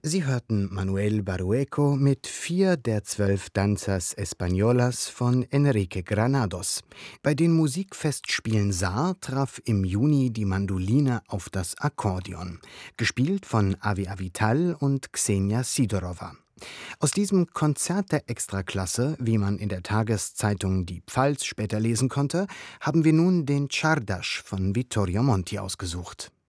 Sie hörten Manuel Barueco mit 4 der 12 Danzas Españolas von Enrique Granados. Bei den Musikfestspielen Saar traf im Juni die Mandoline auf das Akkordeon, gespielt von Avi Avital und Xenia Sidorova. Aus diesem Konzert der Extraklasse, wie man in der Tageszeitung Die Pfalz später lesen konnte, haben wir nun den Czardas von Vittorio Monti ausgesucht.